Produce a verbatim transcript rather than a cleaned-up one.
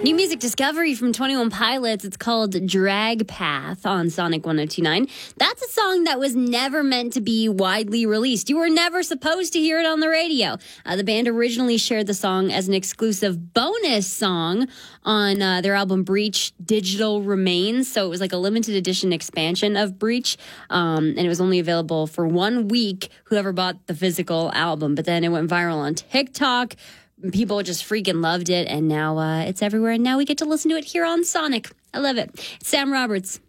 New music discovery from twenty one Pilots. It's called Drag Path on Sonic one oh two point nine. That's a song that was never meant to be widely released. You were never supposed to hear it on the radio. Uh, the band originally shared the song as an exclusive bonus song on uh, their album Breach Digital Remains. So it was like a limited edition expansion of Breach. Um, and it was only available for one week, whoever bought the physical album. But then it went viral on TikTok. People just freaking loved it, and now uh, it's everywhere, and now we get to listen to it here on Sonic. I love it. It's Sam Roberts.